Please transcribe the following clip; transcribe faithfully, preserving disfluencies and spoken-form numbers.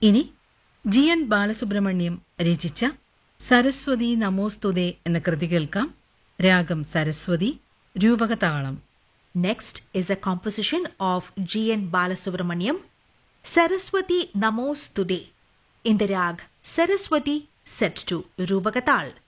ഇനി G N Balasubrahmanyam രചിച്ച സരസ്വതി നമോസ്തുതേ എന്ന കൃതി കേൾക്കാം. രാഗം Saraswati, രൂപകതാളം. Next is a composition of G N Balasubramaniam, Saraswati Namostude, in the rag Saraswati set to Rubagatal.